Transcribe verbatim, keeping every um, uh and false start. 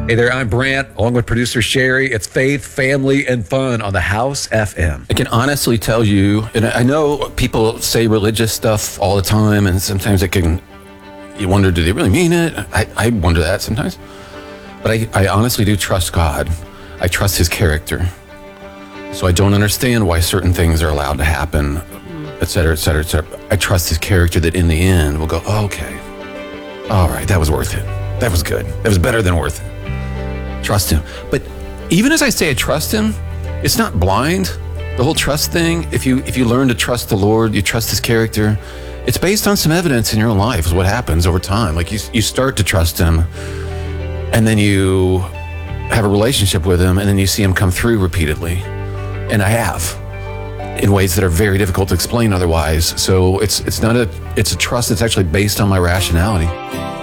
Hey there, I'm Brant, along with producer Sherry. It's faith, family, and fun on the House F M. I can honestly tell you, and I know people say religious stuff all the time, and sometimes it can, you wonder, do they really mean it? I, I wonder that sometimes. But I, I honestly do trust God. I trust his character. So I don't understand why certain things are allowed to happen, et cetera, et cetera, et cetera. I trust his character that in the end we'll go, oh, okay, all right, that was worth it. That was good. That was better than worth it. Trust him. But even as I say I trust him, it's not blind. The whole trust thing, if you if you learn to trust the Lord, you trust his character, it's based on some evidence in your own life is what happens over time. Like you you start to trust him, and then you have a relationship with him, and then you see him come through repeatedly. And I have, in ways that are very difficult to explain otherwise. So it's it's not a it's a trust that's actually based on my rationality.